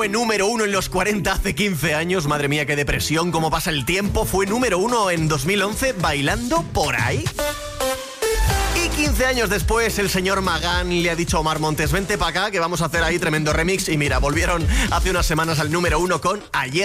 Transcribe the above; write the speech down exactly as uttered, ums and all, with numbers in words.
Fue número uno en los cuarenta hace quince años. Madre mía, qué depresión, cómo pasa el tiempo. Fue número uno en dos mil once, Bailando por ahí. Y quince años después, el señor Magán le ha dicho a Omar Montes, vente para acá, que vamos a hacer ahí tremendo remix. Y mira, volvieron hace unas semanas al número uno con Ayer.